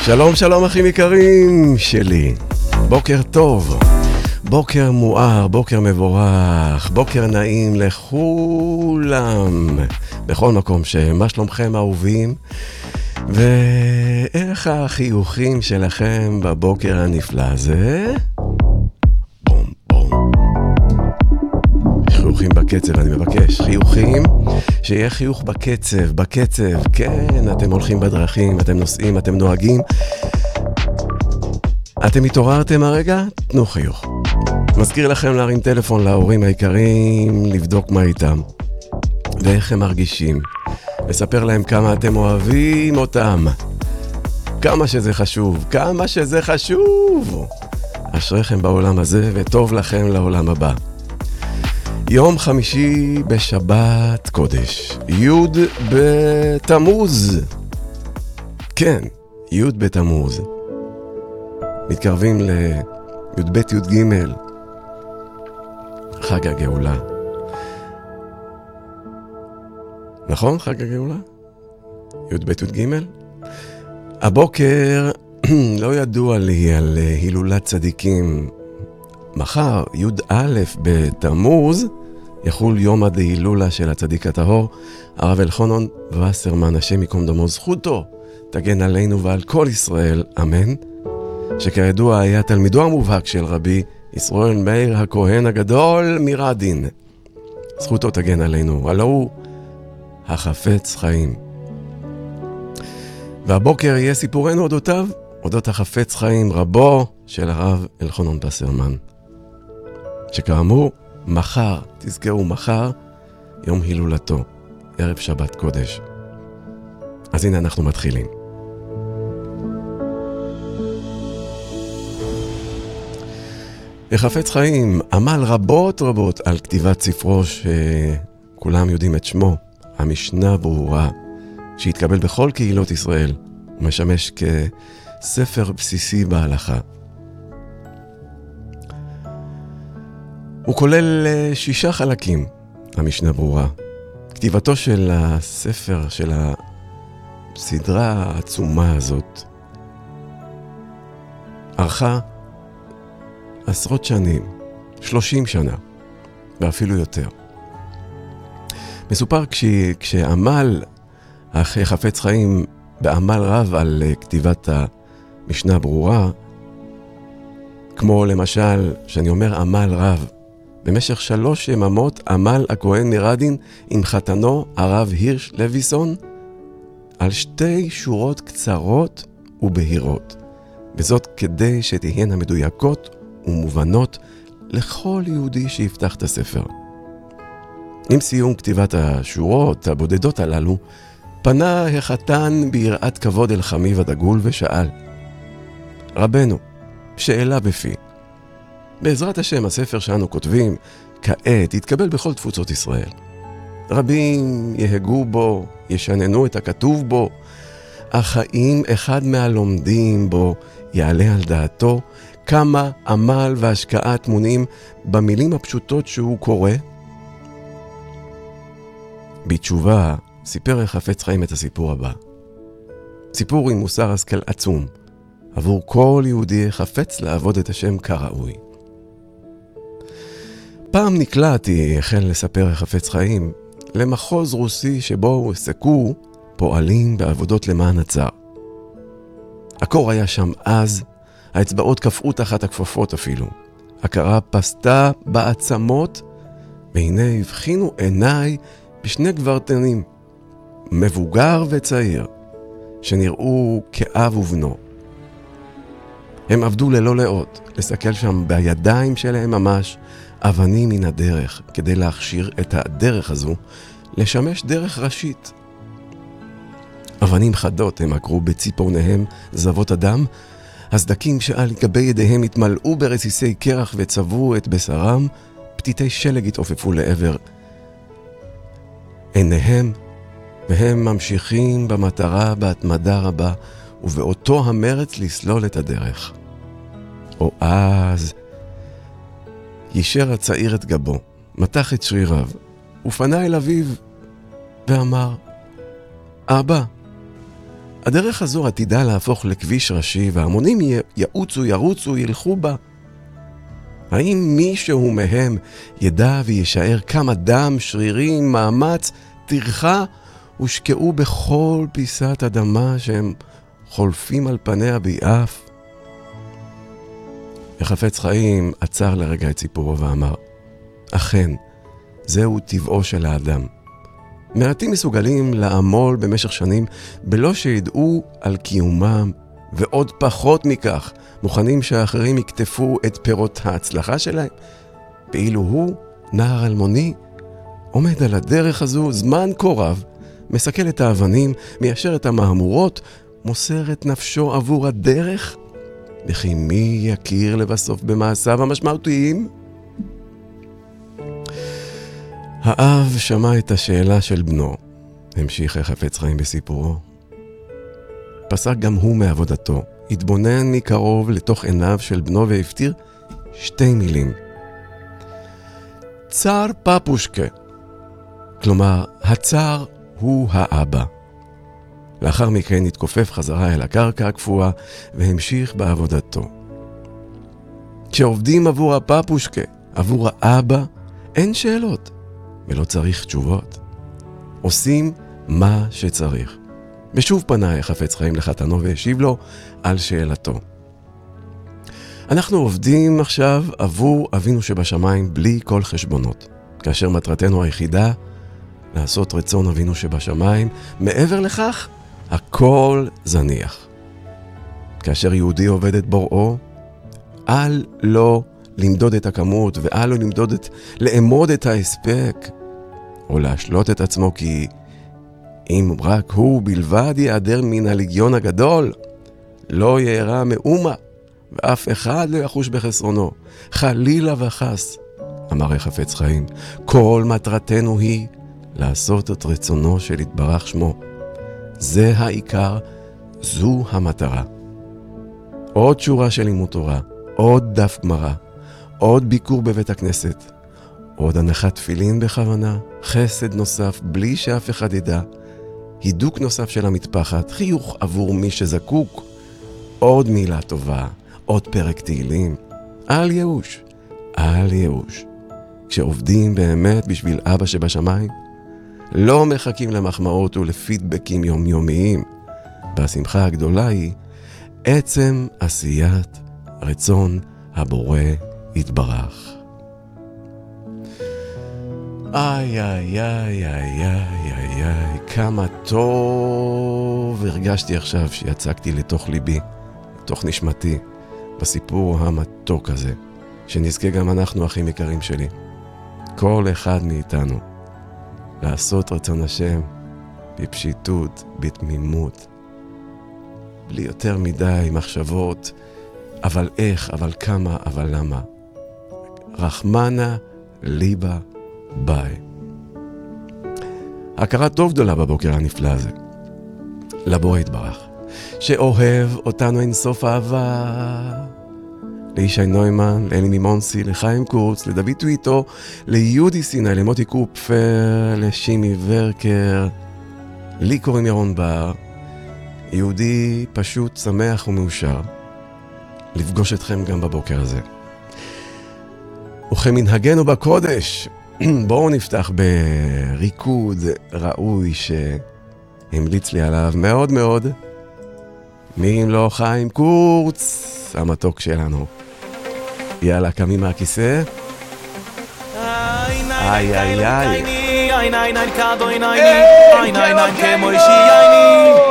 שלום שלום אחים יקרים שלי, בוקר טוב, בוקר מואר, בוקר מבורך, בוקר נעים לכולם, בכל מקום שמה שלומכם אהובים, ואיך החיוכים שלכם בבוקר הנפלא הזה? בום בום. חיוכים בקצב, אני מבקש, חיוכים, שיהיה חיוך בקצב, כן, אתם הולכים בדרכים, אתם נוסעים, אתם נוהגים, אתם התעוררתם הרגע? תנו חיוך. מזכיר לכם להרים טלפון להורים היקרים, לבדוק מה איתם, ואיך הם מרגישים, לספר להם כמה אתם אוהבים אותם, כמה שזה חשוב, אשריכם בעולם הזה וטוב לכם לעולם הבא. יום חמישי בשבת קודש, י' בתמוז, כן, י' בתמוז, מתקרבים לי' ב' י' ג', חג הגאולה. נכון? חג הגאולה? י' ב' י' ג'. הבוקר לא ידוע לי על הילולת צדיקים. מחר, י' בתמוז, יחול יום הדהילולה של הצדיק הטהור, הרב אלחנן וסרמן, השם יקום דמו, זכותו תגן עלינו ועל כל ישראל, אמן. שכידוע היה תלמידו המובהק של רבי ישראל מאיר הכהן הגדול מרדין. זכותו תגן עלינו, הלא הוא החפץ חיים. והבוקר יהיה סיפורנו אודותיו, אודות החפץ חיים רבו של הרב אלחנן וסרמן. שכאמור, מחר, תזכרו, מחר, יום הילולתו, ערב שבת קודש. אז הנה אנחנו מתחילים. החפץ חיים עמל רבות על כתיבת ספרו שכולם יודעים את שמו, המשנה ברורה, שהתקבל בכל קהילות ישראל, ומשמש כספר בסיסי בהלכה. הוא כולל 6 חלקים, המשנה ברורה. כתיבתו של הספר, של הסדרה העצומה הזאת, ארכה עשרות שנים, 30 שנה, ואפילו יותר. מסופר כשעמל החפץ חיים בעמל רב על כתיבת המשנה ברורה, כמו למשל, שאני אומר עמל רב, במשך 3 יממות עמל הכהן מרדין עם חתנו הרב הירש לויסון על 2 שורות קצרות ובהירות, וזאת כדי שתהיינה מדויקות ומובנות לכל יהודי שיפתח את הספר. עם סיום כתיבת השורות הבודדות הללו, פנה החתן ביראת כבוד אל חמיו הדגול ושאל, רבנו, שאלה בפי, בעזרת השם הספר שאנו כותבים כעת יתקבל בכל תפוצות ישראל. רבים יהגו בו, ישננו את הכתוב בו, אך האם אחד מהלומדים בו יעלה על דעתו כמה עמל והשקעה טמונים במילים הפשוטות שהוא קורא? בתשובה סיפר החפץ חיים את הסיפור הבא. סיפור עם מוסר השכל עצום, עבור כל יהודי חפץ לעבוד את השם כראוי. פעם נקלעתי, החל לספר החפץ חיים, למחוז רוסי שבו הועסקו פועלים בעבודות למען הצר. הקור היה שם אז, האצבעות קפאו תחת הכפפות אפילו. הקרה פסתה בעצמות, והנה הבחינו עיניי בשני גברתנים, מבוגר וצעיר, שנראו כאב ובנו. הם עבדו ללא לאות, לסכל שם בידיים שלהם ממש אבנים מן הדרך, כדי להכשיר את הדרך הזו, לשמש דרך ראשית. אבנים חדות הם עקרו בציפורניהם זבות אדם, הסדקים שעל גבי ידיהם התמלאו ברסיסי קרח וצבעו את בשרם, פתיתי שלג התעופפו לעבר עיניהם, והם ממשיכים במטרה בהתמדה רבה, ובאותו המרץ לסלול את הדרך. או אז יישר הצעיר את גבו, מתח את שריריו, ופנה אל אביו ואמר, אבא, הדרך הזו עתידה להפוך לכביש ראשי, והמונים יעוצו, ירוצו, ילכו בה. האם מישהו מהם ידע וישאר כמה דם, שרירים, מאמץ, טרחה, הושקעו בכל פיסת אדמה שהם חולפים על פניה ביעף? החפץ חיים עצר לרגע את סיפורו ואמר, אכן, זהו טבעו של האדם. מעטים מסוגלים לעמול במשך שנים בלא שידעו על קיומם, ועוד פחות מכך, מוכנים שהאחרים יקטפו את פירות ההצלחה שלהם, ואילו הוא, נער אלמוני, עומד על הדרך הזו זמן כה רב, מסכל את האבנים, מיישר את המהמורות, מוסר את נפשו עבור הדרך, וכי מי יכיר לבסוף במעשיו המשמעותיים? האב שמע את השאלה של בנו, המשיך החפץ חיים בסיפורו. פסק גם הוא מעבודתו, התבונן מקרוב לתוך עיניו של בנו והפטיר שתי מילים. צר פפושקה, כלומר, הצר הוא האבא. לאחר מכן התכופף חזרה אל הקרקע הקפואה והמשיך בעבודתו. כשעובדים עבור הפפושקה, עבור האבא, אין שאלות ולא צריך תשובות. עושים מה שצריך. ושוב פנה החפץ חיים לחתנו והשיב לו על שאלתו. אנחנו עובדים עכשיו עבור אבינו שבשמיים בלי כל חשבונות, כאשר מטרתנו היחידה לעשות רצון אבינו שבשמיים, מעבר לכך הכל זניח. כאשר יהודי עובד את בוראו, אל לא למדוד את הכמות ואל לא לאמוד את ההספק, או להשלות את עצמו כי אם רק הוא בלבד יעדר מן הלגיון הגדול, לא יערה מאומה, ואף אחד לא יחוש בחסרונו, חלילה וחס, אמר החפץ חיים. כל מטרתנו היא לעשות את רצונו של יתברך שמו. זה העיקר, זו המטרה. עוד שורה של לימוד תורה, עוד דף גמרא, עוד ביקור בבית הכנסת, עוד הנחת תפילין בכוונה, חסד נוסף בלי שאף אחד ידע, הידוק נוסף של המטפחת, חיוך עבור מי שזקוק, עוד מילה טובה, עוד פרק תהילים. אל ייאוש, אל ייאוש. כשעובדים באמת בשביל אבא שבשמיים, לא מחכים למחמאות ולפידבקים יומיומיים. והשמחה הגדולה היא עצם עשיית רצון הבורא יתברך. איי, איי, איי, איי, איי, איי, איי, כמה טוב הרגשתי עכשיו שיצקתי לתוך ליבי, לתוך נשמתי, בסיפור המתוק הזה, שנזכה גם אנחנו, אחים יקרים שלי, כל אחד מאיתנו, לעשות רצון השם בפשיטות, בתמימות, בלי יותר מדי מחשבות, אבל איך, אבל כמה, אבל למה. רחמנה ליבה ביי. הכרה טוב גדולה בבוקר הנפלא הזה. לבורא יתברך, שאוהב אותנו אינסוף אהבה. לישי נוימן, לאלי מימונסי, לחיים קורץ, לדוד טוויטו, ליהודי סיני, למוטי קופפר, לשימי ורקר, לי קוראים ירון בר. יהודי פשוט שמח ומאושר לפגוש אתכם גם בבוקר הזה. וכמנהגנו בקודש, בואו נפתח בריקוד ראוי שהמליץ לי עליו מאוד מאוד, מי אם לא חיים קורץ המתוק שלנו. יאללה, קמים מהכיסא. איי איי איי